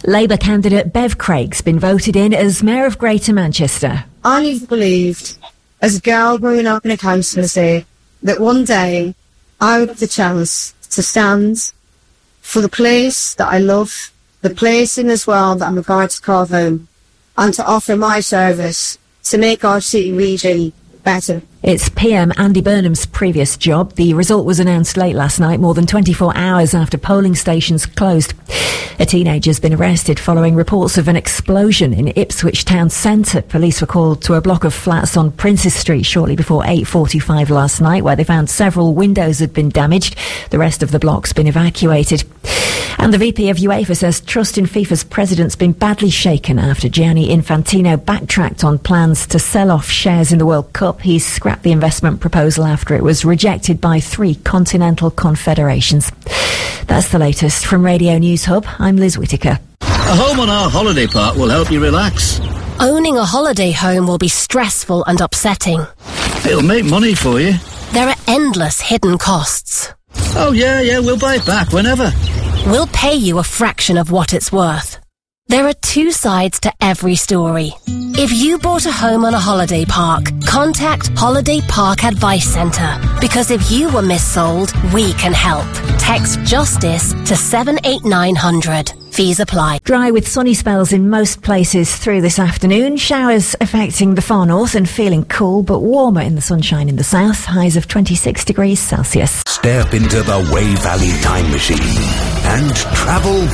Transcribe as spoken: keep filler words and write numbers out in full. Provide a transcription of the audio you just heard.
Labour candidate Bev Craig's been voted in as Mayor of Greater Manchester. I never believed, as a girl growing up in a constituency, that one day I would have the chance to stand for the place that I love, the place in as well that I'm required to call home, and to offer my service to make our city region better. It's P M Andy Burnham's previous job. The result was announced late last night, more than twenty-four hours after polling stations closed. A teenager's been arrested following reports of an explosion in Ipswich town centre. Police were called to a block of flats on Princes Street shortly before eight forty-five last night, where they found several windows had been damaged. The rest of the block's been evacuated. And the V P of UEFA says trust in FIFA's president's been badly shaken after Gianni Infantino backtracked on plans to sell off shares in the World Cup. He's scrapped the investment proposal after it was rejected by three continental confederations. That's the latest from Radio News Hub. I'm Liz Whittaker. A home on our holiday park will help you relax. Owning a holiday home will be stressful and upsetting. It'll make money for you. There are endless hidden costs. Oh yeah, yeah, we'll buy it back whenever. We'll pay you a fraction of what it's worth. There are two sides to every story. If you bought a home on a holiday park, contact Holiday Park Advice Centre. Because if you were missold, we can help. Text JUSTICE to seven eight nine hundred. Fees apply. Dry with sunny spells in most places through this afternoon. Showers affecting the far north and feeling cool, but warmer in the sunshine in the south. Highs of twenty-six degrees Celsius. Step into the Way Valley Time Machine and travel